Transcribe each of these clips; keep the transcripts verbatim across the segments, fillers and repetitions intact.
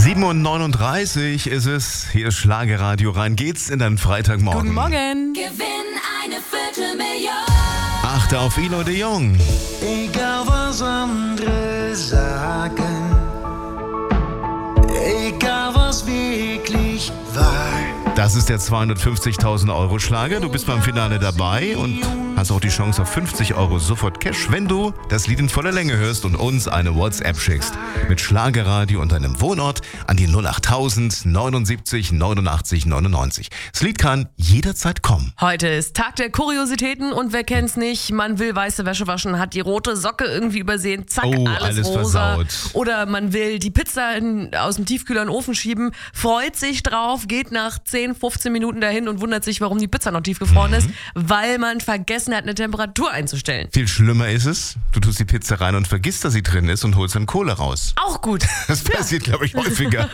sieben Uhr neununddreißig ist es. Hier ist Schlagerradio. Rein geht's in den Freitagmorgen. Guten Morgen. Gewinn eine Viertelmillion. Achte auf Elo de Jong. Egal was andere sagen, egal was wirklich war. Das ist der zweihundertfünfzigtausend Euro Schlager. Du bist beim Finale dabei und hast auch die Chance auf fünfzig Euro sofort Cash, wenn du das Lied in voller Länge hörst und uns eine WhatsApp schickst. Mit Schlagerradio und deinem Wohnort an die null acht tausend neunundsiebzig neunundachtzig neunundneunzig. Das Lied kann jederzeit kommen. Heute ist Tag der Kuriositäten und wer kennt's nicht, man will weiße Wäsche waschen, hat die rote Socke irgendwie übersehen, zack, Oh, alles, alles rosa. versaut. Oder man will die Pizza in, aus dem Tiefkühler in den Ofen schieben, freut sich drauf, geht nach zehn, fünfzehn Minuten dahin und wundert sich, warum die Pizza noch tiefgefroren ist, weil man vergessen hat, eine Temperatur einzustellen. Viel schlimmer ist es, du tust die Pizza rein und vergisst, dass sie drin ist und holst dann Kohle raus. Auch gut. Das passiert, glaube ich, häufiger.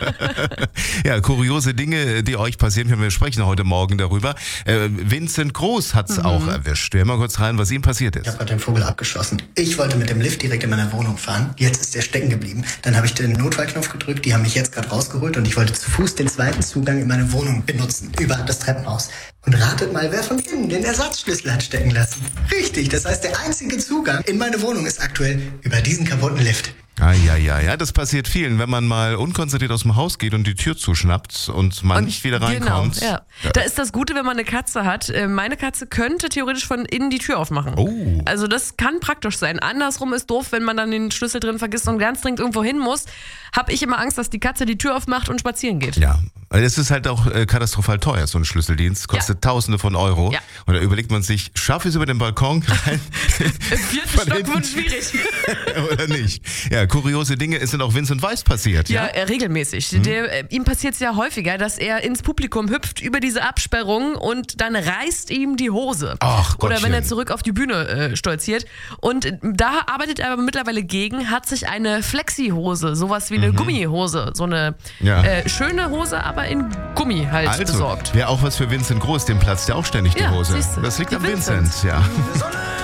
Ja, kuriose Dinge, die euch passieren können. Wir sprechen heute Morgen darüber. Äh, Vincent Groß hat es mhm. auch erwischt. Hör mal kurz rein, was ihm passiert Ich ist. habe gerade den Vogel abgeschossen. Ich wollte mit dem Lift direkt in meiner Wohnung fahren. Jetzt ist der stecken geblieben. Dann habe ich den Notfallknopf gedrückt. Die haben mich jetzt gerade rausgeholt und ich wollte zu Fuß den zweiten Zugang in meine Wohnung benutzen. Über das Treppenhaus. Und ratet mal, wer von innen den Ersatzschlüssel hat stecken lassen. Richtig, das heißt, der einzige Zugang in meine Wohnung ist aktuell über diesen kaputten Lift. Ah, ja, ja, ja, das passiert vielen, wenn man mal unkonzentriert aus dem Haus geht und die Tür zuschnappt und man Und nicht wieder reinkommt. Genau, ja. Da ist das Gute, wenn man eine Katze hat. Meine Katze könnte theoretisch von innen die Tür aufmachen. Oh. Also das kann praktisch sein. Andersrum ist doof, wenn man dann den Schlüssel drin vergisst und ganz dringend irgendwo hin muss, habe ich immer Angst, dass die Katze die Tür aufmacht und spazieren geht. Ja, weil es ist halt auch äh, katastrophal teuer, so ein Schlüsseldienst. Kostet Ja. Tausende von Euro. Ja. Und da überlegt man sich, schaffe ich es über den Balkon rein? Im vierten Von Stock hinten. wird schwierig. Oder nicht? Ja, kuriose Dinge ist sind auch Vincent Weiss passiert, Ja, ja? äh, regelmäßig. Mhm. Der, äh, ihm passiert es ja häufiger, dass er ins Publikum hüpft über diese Absperrung und dann reißt ihm die Hose. Ach, Oder wenn er Gottchen. zurück auf die Bühne äh, stolziert. Und äh, da arbeitet er aber mittlerweile gegen, hat sich eine Flexi-Hose, sowas wie eine Gummihose, so eine Ja. äh, schöne Hose, aber in Gummi halt Also, besorgt. wäre auch was für Vincent Groß, dem platzt ja auch ständig die Ja, Hose. siehste. Das liegt Die am Vincent. Vincent, ja. Sonne